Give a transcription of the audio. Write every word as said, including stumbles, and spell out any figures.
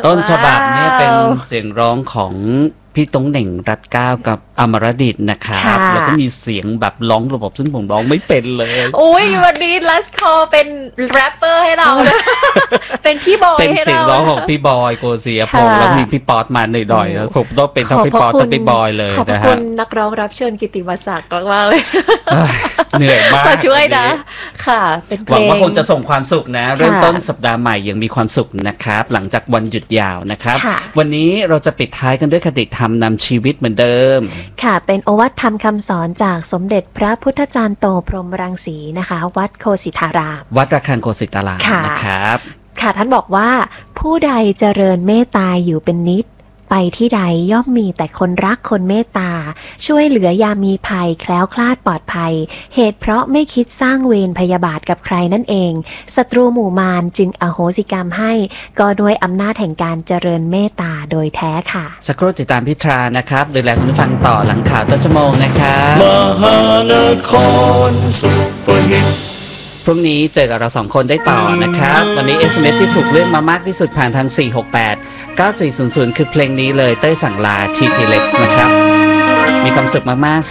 ต้นฉบับเนี่ยเป็นเสียงร้องของพี่ตงเหน่งรัตเก้ากับอมรดิตนะครับแล้วก็มีเสียงแบบร้องระบบซึ่งผมร้องไม่เป็นเลยโอ้ยวันนี้ลัสคอเป็นแรปเปอร์ให้เรา เป็นพี่บอยเป็นเสียงร้องของพี่บอยโกศิยพงษ์แล้วมีพี่ป๊อตมาหน่อยๆแล้วผมต้องเป็นทั้งพี่ป๊อตทั้งพี่บอยเลยนะฮะขอบคุณนักร้องรับเชิญกิตติมศักดิ์มากเลยเหนื่อยมากมาช่วยนะค่ะเป็นเพลงหวังว่าคงจะส่งความสุขนะเริ่มต้นสัปดาห์ใหม่ยังมีความสุขนะครับหลังจากวันหยุดยาวนะครับวันนี้เราจะปิดท้ายกันด้วยคติธรรมนำชีวิตเหมือนเดิมค่ะเป็นโอวาทธรรมคำสอนจากสมเด็จพระพุทธจารย์โตพรหมรังสีนะคะวัดโคสิตารามวัดระฆังโคสิตารามนะครับค่ะท่านบอกว่าผู้ใดเจริญเมตตาอยู่เป็นนิจไปที่ใดย่อมมีแต่คนรักคนเมตตาช่วยเหลือยามมีภัยแคล้วคลาดปลอดภัยเหตุเพราะไม่คิดสร้างเวรพยาบาทกับใครนั่นเองศัตรูหมู่มารจึงอโหสิกรรมให้ก็ด้วยอำนาจแห่งการเจริญเมตตาโดยแท้ค่ะสักครู่ติดตามพิธรานะครับดูแลคุณผู้ฟังต่อหลังข่าวต้นชั่วโมงนะครับมหานครสุปหิตพรุ่งนี้เจอกับเราสองคนได้ต่อนะครับวันนี้ เอส เอ็ม เอส ที่ถูกเลือกมามากที่สุดผ่านทางสี่ หก แปด เก้า สี่ ศูนย์ ศูนย์คือเพลงนี้เลยเต้ยสั่งลา ที ที Lex นะครับมีความสุขมากๆ